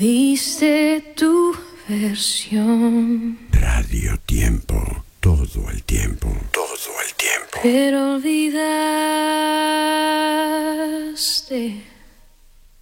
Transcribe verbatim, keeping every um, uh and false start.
diste tu versión. Radio Tiempo, todo el tiempo, todo el tiempo. Pero olvidar